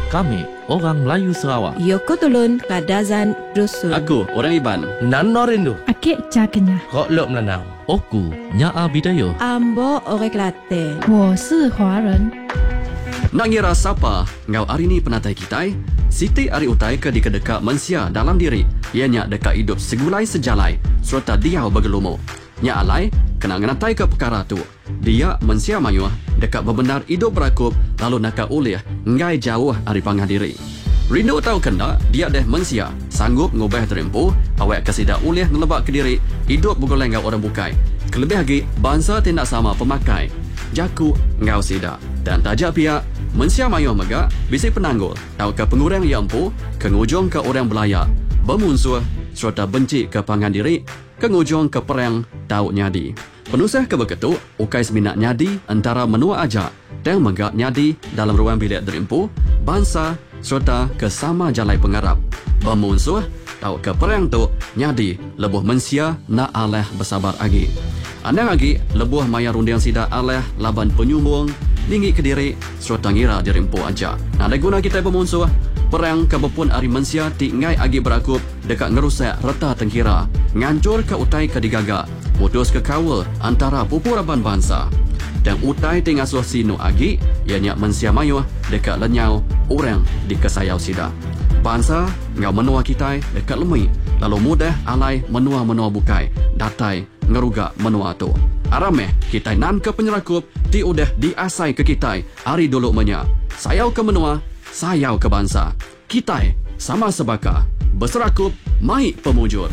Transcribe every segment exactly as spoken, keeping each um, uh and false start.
Kami, orang Melayu Sarawak. Yoko Tulun Kadazan Dusun. Aku, orang Iban. Nano Rindu. Akik Cakenya. Kok Lok Melanau. Oku, Nyaa Bidaya. Ambo Orang Kelantan. 我是华人。 Nak ngira siapa ngau hari ni penatai kita? Siti ari utai ke di kedeka mensia dalam diri. Ianya dekat hidup segulai sejalai serta dia bergelumu. Nya alai kena ngenatai ke perkara tu. Dia mensia mayuh dekat bebenar hidup berakup lalu nak ulih ngai jauh ari pangah diri. Rindu tahu kena dia deh mensia sanggup ngubah terempu awak kesida ulih ngelebak ke diri hidup bergoleng ngau orang bukai. Kelebih lagi bangsa tindak sama pemakai. Jaku ngau sida dan tajak pihak mensia mayuh megak bisi penanggul tahu ke pengurang yang empu kengujung ke orang belayak bermusuh serta benci ke pangan diri kengujung ke perang tahu nyadi penusah ke beketu ukai seminat nyadi antara menua aja dan megak nyadi dalam ruang bilik derimpu bangsa serta ke sama jalai pengarap bermusuh tahu ke perang tu nyadi lebuh mensia nak aleh bersabar lagi andang lagi lebuh maya rundiang sida aleh laban penyumbung tinggi ke diri serta ngira dirimpu aja. Nah, ada guna kita bermusuh perang kebepun ari mensia ti ngai agi berakup dekat ngerusak reta tengkira ngancur ke utai ke digaga putus ke kawal antara pupuraban bangsa dan utai ti ngasuh sinu agi ianya mensia mayuh dekat lenyau orang di kesayau sida bangsa ngau menua kita dekat lemui lalu mudah alai menua-menua bukai datai ngeruga menua tu arameh kita nan ke penyerakup ti udah diasai ke kita hari dulu menya sayau ke menua sayau ke bangsa kita sama sebaka berserakup mai pemujur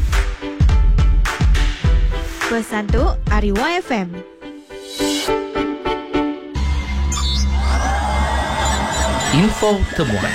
pesan tu Ari Y F M. Info temuan.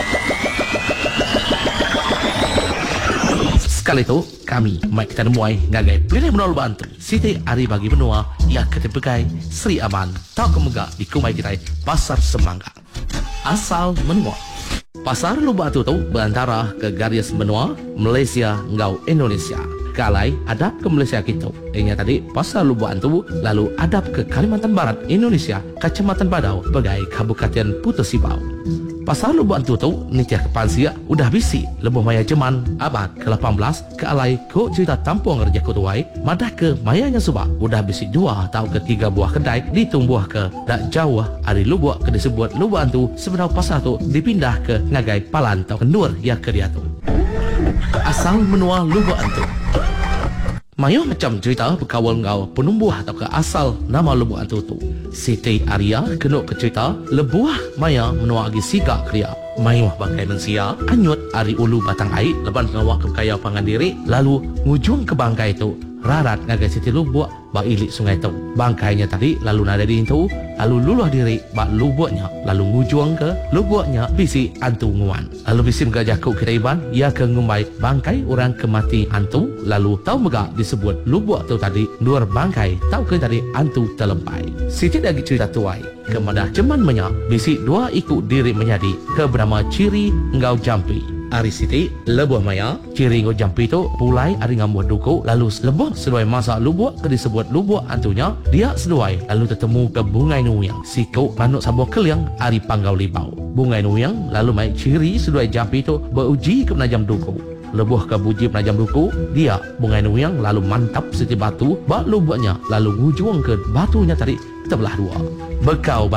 Sekali itu, kami, Mike dan Muai, ngagai pilih menol bantu. Siti hari bagi benua, ia ketepegai Sri Aman, tak kemegak di kumai kita, Pasar Semangka. Asal menua. Pasar Lubatu tu berantara ke garis benua, Malaysia, ngau Indonesia. Kalai adap ke Malaysia kita. Ini tadi Pasar Lubatu lalu adap ke Kalimantan Barat, Indonesia, Kecamatan Badau, bagai Kabupaten Putus Sibau. Pasal lubuan tu tu nitiah kepansia udah bisi lebuh maya jeman abad ke lapan belas ke alai ko cerita tampung kerja kutuai madah ke mayanya subak udah bisi dua atau ke tiga buah kedai ditumbuh ke dak jauh ari lubuak ke disebut lubuan tu sebenarnya pasal tu dipindah ke ngagai palan atau kendur ya ke dia tu asal menua lubuan tu Mayo macam cerita berkawal ngau penumbuh atau ke asal nama lebuh antu tu. Siti Arya kenuk ke cerita lebuah maya menua agi sigak kriya. Mayo bangkai mensia anyut ari ulu batang air leban ngawak ke kaya pangan diri lalu ngujung ke bangkai tu rarat ngagai Siti lubuak bak ilik sungai tu. Bangkainya tadi lalu nada di itu lalu luluh diri bak lubuaknya lalu ngujung ke lubuaknya bisi antu nguan. Lalu bisi mengajakku kita iban ia ke ngumbai bangkai orang kemati antu lalu tahu megak disebut lubuak tu tadi luar bangkai tahu ke tadi antu terlempai. Siti lagi cerita tuai kemadah ceman menyak bisi dua ikut diri menjadi ke bernama Ciri Ngau Jampi. Ari Siti lebuh maya Ciri Ngau Jampi tu pulai ari ngambuh duku lalu lebuh sesuai masa lubuak ke disebut lubuak antunya dia sesuai lalu ketemu ke Bungai Nuyang siku manuk sabuh keliang ari Panggau Libau. Bungai Nuyang lalu mai Ciri sesuai Jampi tu beruji ke penajam duku. Lebuh ke buji penajam duku dia Bungai Nuyang lalu mantap Siti batu bak lubuaknya lalu ngujung ke batunya tadi terbelah dua. Bekau